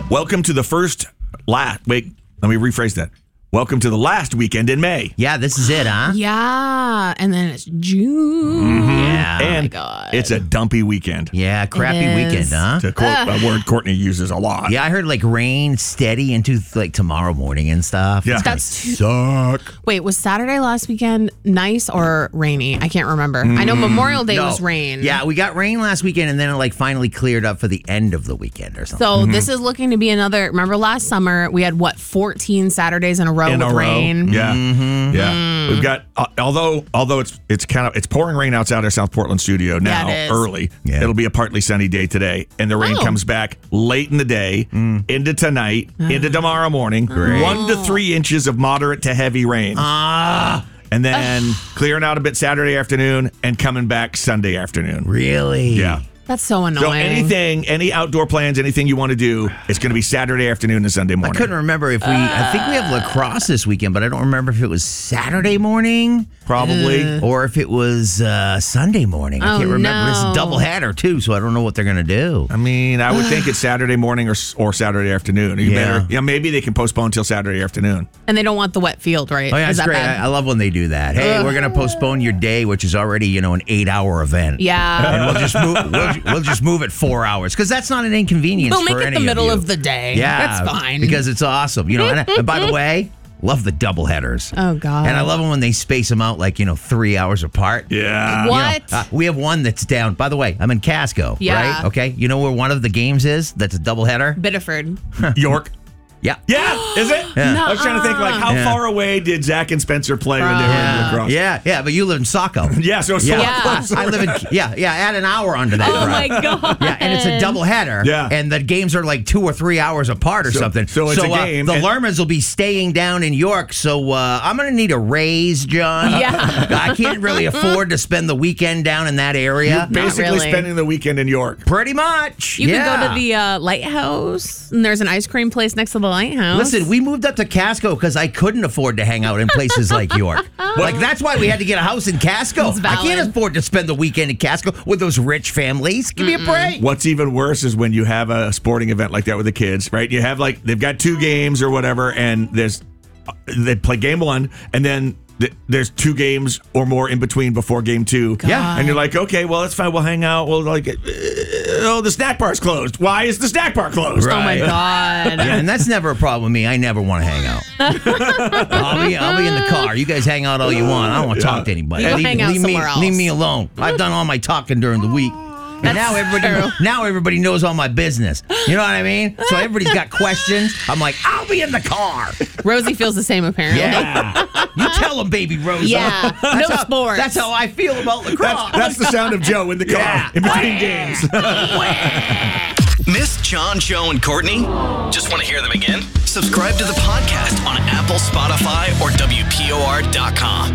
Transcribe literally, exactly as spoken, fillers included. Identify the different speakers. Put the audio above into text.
Speaker 1: Welcome to the first last. Wait, let me rephrase that. Welcome to the last weekend in May.
Speaker 2: Yeah, this is it, huh?
Speaker 3: Yeah, and then it's June.
Speaker 1: Mm-hmm.
Speaker 2: Yeah.
Speaker 1: And
Speaker 3: oh my God.
Speaker 1: it's a dumpy weekend.
Speaker 2: Yeah, crappy
Speaker 3: It is.
Speaker 2: weekend, huh?
Speaker 1: To quote a word Courtney uses a lot.
Speaker 2: Yeah, I heard like rain steady into like tomorrow morning and stuff.
Speaker 1: Yeah.
Speaker 2: It's gonna
Speaker 3: That's too-
Speaker 2: suck.
Speaker 3: Wait, was Saturday last weekend nice or rainy? I can't remember. I know Memorial Day
Speaker 2: No.
Speaker 3: was rain.
Speaker 2: Yeah, we got rain last weekend and then it like finally cleared up for the end of the weekend or something.
Speaker 3: So
Speaker 1: Mm-hmm.
Speaker 3: this is looking to be another. Remember last summer we had what fourteen Saturdays in a row
Speaker 1: In
Speaker 3: with
Speaker 1: a row.
Speaker 3: rain.
Speaker 1: Yeah.
Speaker 2: Mm-hmm.
Speaker 1: Yeah. We've got, uh, although although it's it's kind of, it's pouring rain outside our South Portland studio now,
Speaker 3: it is.
Speaker 1: early.
Speaker 2: Yeah.
Speaker 1: It'll be a partly sunny day today. And the rain
Speaker 3: Oh.
Speaker 1: comes back late in the day, into tonight, into tomorrow morning. One to three inches of moderate to heavy rain.
Speaker 2: Ah,
Speaker 1: And then clearing out a bit Saturday afternoon and coming back Sunday afternoon.
Speaker 2: really?
Speaker 1: Yeah.
Speaker 3: That's so annoying.
Speaker 1: So anything, any outdoor plans, anything you want to do, it's going to be Saturday afternoon and Sunday
Speaker 2: I
Speaker 1: morning.
Speaker 2: couldn't remember if we. I think we have lacrosse this weekend, but I don't remember if it was Saturday morning
Speaker 1: Probably.
Speaker 2: or if it was uh, Sunday morning. I
Speaker 3: Oh,
Speaker 2: can't remember.
Speaker 3: no.
Speaker 2: It's a double header too, so I don't know what they're gonna do.
Speaker 1: I mean, I would think it's Saturday morning or or Saturday afternoon. You
Speaker 2: Yeah.
Speaker 1: better, yeah, maybe they can postpone till Saturday afternoon.
Speaker 3: And they don't want the wet field, right?
Speaker 2: Oh yeah,
Speaker 3: Is
Speaker 2: it's
Speaker 3: that
Speaker 2: great.
Speaker 3: bad?
Speaker 2: I, I love when they do that. Hey, we're gonna postpone your day, which is already you know an eight-hour event.
Speaker 3: yeah.
Speaker 2: And we'll just move. We'll, we'll just move it four hours because that's not an inconvenience.
Speaker 3: We'll make
Speaker 2: for
Speaker 3: it
Speaker 2: any
Speaker 3: the middle
Speaker 2: of,
Speaker 3: of,
Speaker 2: you.
Speaker 3: the day.
Speaker 2: Yeah,
Speaker 3: That's fine.
Speaker 2: because it's awesome. You know, and, and by the way, love the double headers.
Speaker 3: Oh, God.
Speaker 2: And I love them when they space them out like you know three hours apart.
Speaker 1: Yeah.
Speaker 3: What?
Speaker 2: You know, uh, we have one that's down. By the way, I'm in Casco,
Speaker 3: Yeah.
Speaker 2: right? Okay, you know where one of the games is? That's a double header.
Speaker 3: Biddeford.
Speaker 1: York.
Speaker 2: Yeah.
Speaker 1: Yeah, is it?
Speaker 2: Yeah.
Speaker 1: I was trying to think, like, how
Speaker 2: Yeah.
Speaker 1: far away did Zach and Spencer play when they were in
Speaker 2: Yeah,
Speaker 1: lacrosse?
Speaker 2: yeah, yeah. But you live in Saco.
Speaker 1: Yeah, so it's
Speaker 2: Yeah,
Speaker 1: so
Speaker 3: Yeah.
Speaker 1: close.
Speaker 2: I live in yeah, yeah. Add an hour onto that.
Speaker 3: Oh,
Speaker 2: drive.
Speaker 3: my God.
Speaker 2: Yeah, and it's a double header.
Speaker 1: Yeah.
Speaker 2: And the games are like two or three hours apart or
Speaker 1: So-
Speaker 2: something.
Speaker 1: so it's a
Speaker 2: uh,
Speaker 1: game,
Speaker 2: the
Speaker 1: and-
Speaker 2: Lermans will be staying down in York, so uh, I'm going to need a raise, John.
Speaker 3: Yeah.
Speaker 2: I can't really afford to spend the weekend down in that area.
Speaker 1: Basically
Speaker 3: really.
Speaker 1: spending the weekend in York.
Speaker 2: Pretty much.
Speaker 3: You
Speaker 2: yeah.
Speaker 3: can go to the uh, lighthouse, and there's an ice cream place next to the lighthouse.
Speaker 2: Listen, we moved up to Casco because I couldn't afford to hang out in places like York. Like, that's why we had to get a house in Casco.
Speaker 3: It's
Speaker 2: I can't
Speaker 3: valid.
Speaker 2: afford to spend the weekend in Casco with those rich families. Give me a break.
Speaker 1: What's even worse is when you have a sporting event like that with the kids, right? You have like, they've got two games or whatever, and there's, they play game one, and then th- there's two games or more in between before game two.
Speaker 2: Yeah.
Speaker 1: And you're like, okay, well, that's fine. We'll hang out. We'll like, uh, oh, the snack bar's closed. Why is the snack bar closed?
Speaker 3: Oh, my
Speaker 2: Right.
Speaker 3: God.
Speaker 2: Yeah, and that's never a problem with me. I never want to hang out. I'll be, I'll be in the car. You guys hang out all you want. I don't want to talk to anybody.
Speaker 3: You go
Speaker 2: leave,
Speaker 3: hang out
Speaker 2: leave me,
Speaker 3: somewhere else.
Speaker 2: leave me alone. I've done all my talking during the week. And now everybody, now everybody knows all my business. You know what I mean? So everybody's got questions. I'm like, I'll be in the car.
Speaker 3: Rosie feels the same, apparently.
Speaker 2: Yeah. You tell them, baby Rosa.
Speaker 3: Yeah. No
Speaker 2: That's how-
Speaker 3: sports.
Speaker 2: That's how I feel about lacrosse.
Speaker 1: That's, that's the sound of Joe in the car
Speaker 2: Yeah.
Speaker 1: in between games.
Speaker 4: Miss John, Joe, and Courtney? Just want to hear them again? Subscribe to the podcast on Apple, Spotify, or W P O R dot com.